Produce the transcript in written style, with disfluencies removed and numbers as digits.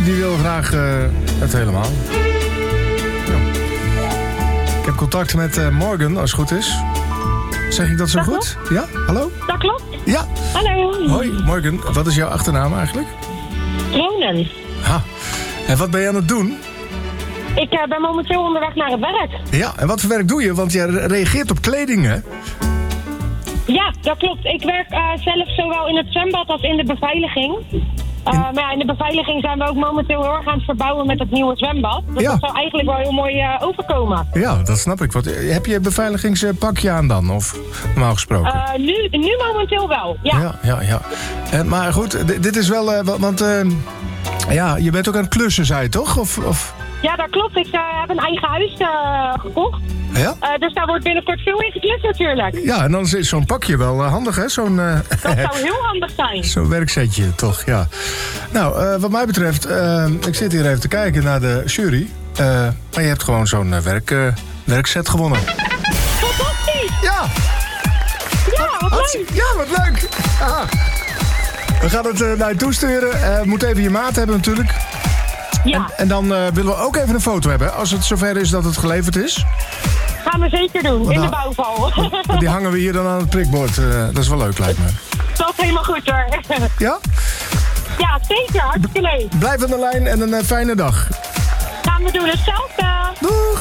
die wil graag het helemaal. Ja. Ik heb contact met Morgan, als het goed is. Zeg ik dat zo goed? Ja, hallo? Dat klopt. Ja. Hallo. Hoi, Morgan. Wat is jouw achternaam eigenlijk? Ronen. Ha. En wat ben je aan het doen? Ik ben momenteel onderweg naar het werk. Ja, en wat voor werk doe je? Want jij reageert op kleding, hè? Ja, dat klopt. Ik werk zelf zowel in het zwembad als in de beveiliging. Maar ja, in de beveiliging zijn we ook momenteel heel erg aan het verbouwen met het nieuwe zwembad. Dus dat zou eigenlijk wel heel mooi overkomen. Ja, dat snap ik. Heb je een beveiligingspakje aan dan? Of normaal gesproken? Nu momenteel wel, ja. Ja. Maar goed, dit is wel... want ja, je bent ook aan het klussen, zei je toch? Of... Ja, dat klopt. Ik heb een eigen huis gekocht. Ja? Dus daar wordt binnenkort veel in geklust natuurlijk. Ja, en dan is zo'n pakje wel handig, hè? Dat zou heel handig zijn. Zo'n werksetje, toch? Ja. Nou, wat mij betreft, ik zit hier even te kijken naar de jury. Maar je hebt gewoon zo'n werkset gewonnen. Fantastisch! Ja! Ja, wat leuk! Ja, wat leuk! Aha. We gaan het naar je toesturen. Moet even je maat hebben natuurlijk. Ja. En dan willen we ook even een foto hebben, als het zover is dat het geleverd is. Gaan we zeker doen, in de bouwval. Die hangen we hier dan aan het prikbord. Dat is wel leuk, lijkt me. Dat is helemaal goed hoor. Ja? Ja, zeker. Hartstikke leuk. Blijf aan de lijn en een fijne dag. Gaan we doen hetzelfde. Doeg!